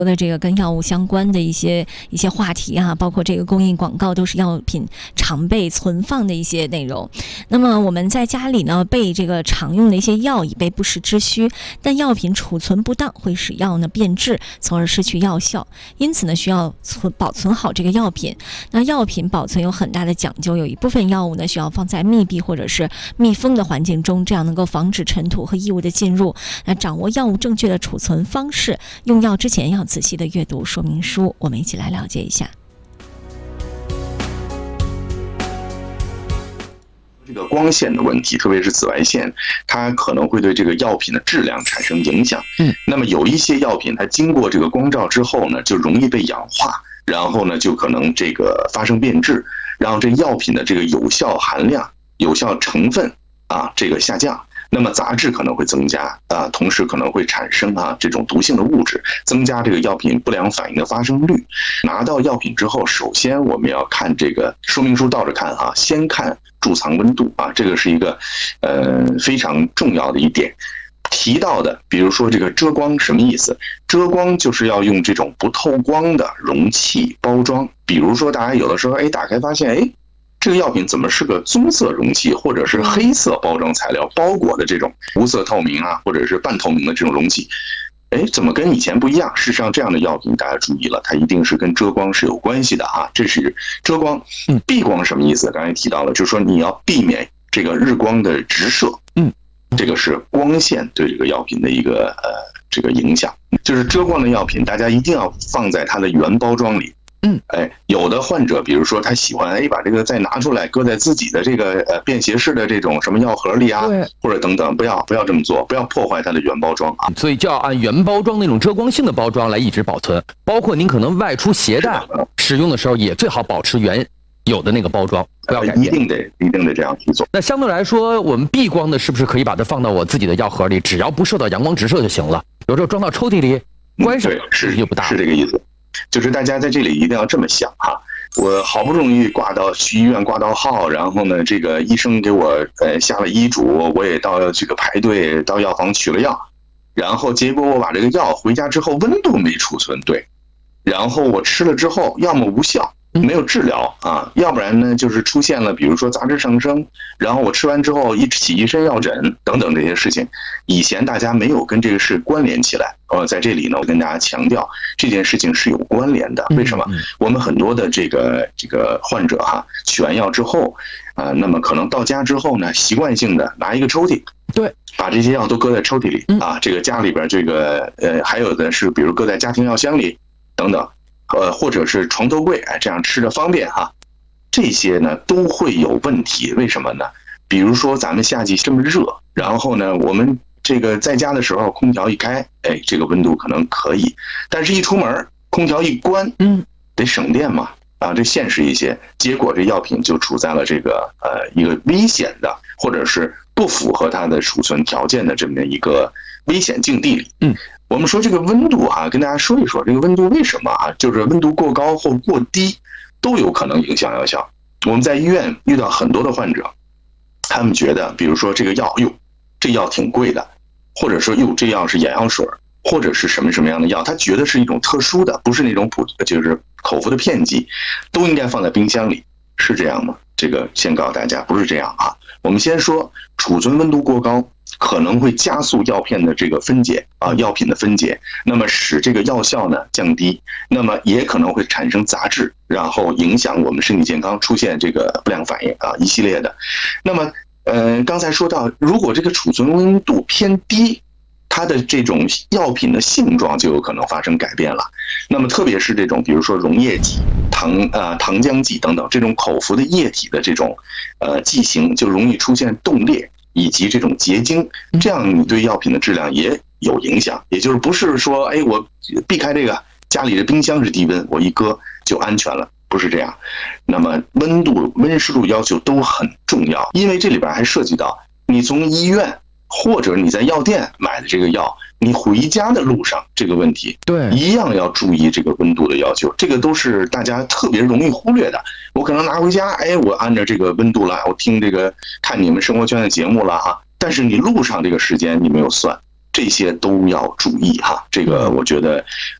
的这个跟药物相关的一些话题啊，包括这个供应广告都是药品常备存放的一些内容。那么我们在家里呢备这个常用的一些药以备不时之需，但药品储存不当会使药呢变质，从而失去药效。因此呢需要保存好这个药品。那药品保存有很大的讲究，有一部分药物呢需要放在密闭或者是密封的环境中，这样能够防止尘土和异物的进入。那掌握药物正确的储存方式，用药之前要仔细的阅读说明书，我们一起来了解一下。 这个光线的问题，特别是紫外线，它可能会对这个药品的质量产生影响。那么有一些药品，它经过这个光照之后呢，就容易被氧化，然后呢，就可能这个发生变质，然后这药品的这个有效含量、有效成分这个下降。那么杂质可能会增加同时可能会产生这种毒性的物质，增加这个药品不良反应的发生率。拿到药品之后，首先我们要看这个说明书倒着看先看贮藏温度这个是一个非常重要的一点。提到的，比如说这个遮光什么意思？遮光就是要用这种不透光的容器包装，比如说大家有的时候打开发现这个药品怎么是个棕色容器，或者是黑色包装材料包裹的这种无色透明或者是半透明的这种容器，怎么跟以前不一样？事实上，这样的药品大家注意了，它一定是跟遮光是有关系的这是遮光。避光什么意思？刚才提到了，就是说你要避免这个日光的直射。这个是光线对这个药品的一个这个影响。就是遮光的药品，大家一定要放在它的原包装里。有的患者，比如说他喜欢把这个再拿出来搁在自己的这个便携式的这种什么药盒里或者等等，不要这么做，不要破坏它的原包装所以就要按原包装那种遮光性的包装来一直保存，包括您可能外出携带使用的时候，也最好保持原有的那个包装，不要改变。 一定得这样去做。 那相对来说，我们避光的是不是可以把它放到我自己的药盒里，只要不受到阳光直射就行了？有时候装到抽屉里，关上就不大。 是这个意思。就是大家在这里一定要这么想我好不容易去医院挂到号，然后呢，这个医生给我下了医嘱，我也到这个排队到药房取了药，然后结果我把这个药回家之后温度没储存对，然后我吃了之后要么无效，没有治疗要不然呢就是出现了比如说杂质上升，然后我吃完之后起一身药疹等等这些事情，以前大家没有跟这个事关联起来。在这里呢，我跟大家强调这件事情是有关联的。为什么？我们很多的这个患者取完药之后那么可能到家之后呢，习惯性的拿一个抽屉， 对， 把这些药都搁在抽屉里这个家里边这个还有的是比如搁在家庭药箱里等等。或者是床头柜，这样吃着方便这些呢都会有问题。为什么呢？比如说咱们夏季这么热，然后呢我们这个在家的时候空调一开，这个温度可能可以，但是一出门空调一关，得省电嘛这现实一些，结果这药品就处在了这个一个危险的或者是不符合它的储存条件的这么一个危险境地里。我们说这个温度跟大家说一说，这个温度为什么就是温度过高或过低都有可能影响药效。我们在医院遇到很多的患者，他们觉得比如说这个药这药挺贵的，或者说这药是眼药水，或者是什么样的药，他觉得是一种特殊的，不是那种就是口服的片剂，都应该放在冰箱里，是这样吗？这个先告诉大家不是这样我们先说储存温度过高可能会加速药片的这个分解药品的分解，那么使这个药效呢降低，那么也可能会产生杂质，然后影响我们身体健康，出现这个不良反应一系列的。那么刚才说到，如果这个储存温度偏低，它的这种药品的性状就有可能发生改变了。那么特别是这种比如说溶液剂、糖浆剂等等这种口服的液体的这种剂型，就容易出现冻裂以及这种结晶，这样你对药品的质量也有影响。也就是不是说我避开这个家里的冰箱是低温，我一搁就安全了，不是这样。那么温度、温湿度要求都很重要，因为这里边还涉及到你从医院或者你在药店买的这个药，你回家的路上这个问题， 对， 一样要注意这个温度的要求，这个都是大家特别容易忽略的。我可能拿回家，我按照这个温度了，我听这个看你们生活圈的节目了但是你路上这个时间你没有算，这些都要注意这个我觉得